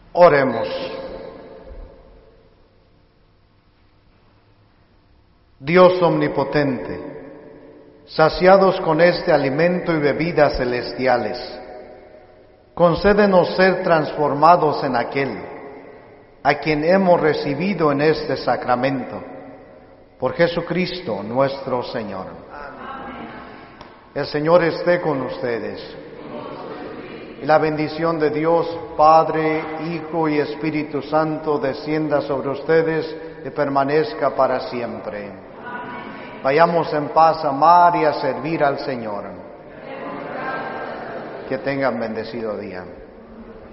Oremos. Dios omnipotente, saciados con este alimento y bebidas celestiales, concédenos ser transformados en aquel a quien hemos recibido en este sacramento, por Jesucristo nuestro Señor. Amén. El Señor esté con ustedes. Y la bendición de Dios, Padre, Hijo y Espíritu Santo, descienda sobre ustedes y permanezca para siempre. Amén. Vayamos en paz a amar y a servir al Señor. Que tengan bendecido día.